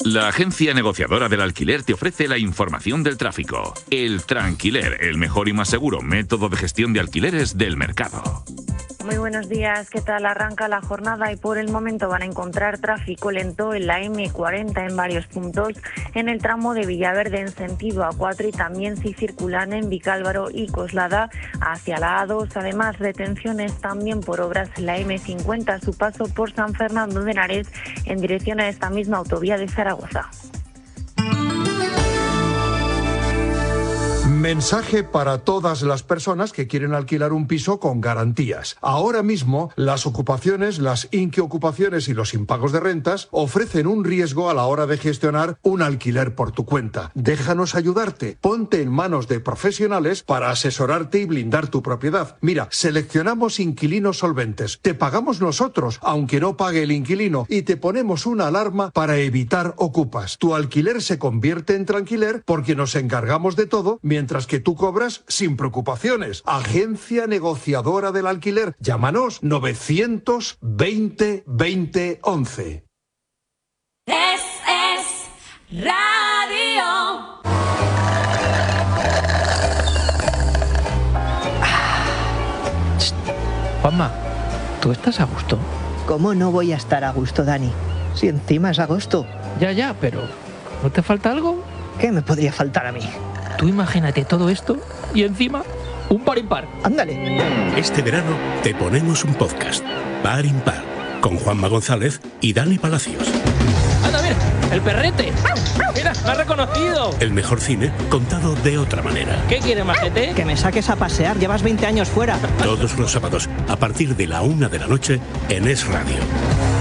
La agencia negociadora del alquiler te ofrece la información del tráfico. El Tranquiler, el mejor y más seguro método de gestión de alquileres del mercado. Muy buenos días, ¿qué tal? Arranca la jornada y por el momento van a encontrar tráfico lento en la M40 en varios puntos, en el tramo de Villaverde en sentido A4 y también si circulan en Vicálvaro y Coslada hacia la A2. Además, retenciones también por obras en la M50 a su paso por San Fernando de Henares en dirección a esta misma autovía de Zaragoza. Mensaje para todas las personas que quieren alquilar un piso con garantías. Ahora mismo, las ocupaciones, las inquiocupaciones y los impagos de rentas ofrecen un riesgo a la hora de gestionar un alquiler por tu cuenta. Déjanos ayudarte. Ponte en manos de profesionales para asesorarte y blindar tu propiedad. Mira, seleccionamos inquilinos solventes. Te pagamos nosotros, aunque no pague el inquilino, y te ponemos una alarma para evitar ocupas. Tu alquiler se convierte en tranquiler porque nos encargamos de todo mientras que tú cobras sin preocupaciones. Agencia negociadora del alquiler. Llámanos 920 20 11. Es radio. Juanma, ¿tú estás a gusto? ¿Cómo no voy a estar a gusto, Dani? Si encima es agosto. Ya, pero ¿no te falta algo? ¿Qué me podría faltar a mí? Tú imagínate todo esto y encima un par impar. Ándale. Este verano te ponemos un podcast, Par Impar, con Juanma González y Dani Palacios. ¡Anda, mira! ¡El perrete! ¡Mira, me ha reconocido! El mejor cine contado de otra manera. ¿Qué quiere, majete? Que me saques a pasear, llevas 20 años fuera. Todos los sábados, a partir de la 1 de la noche, en Es Radio.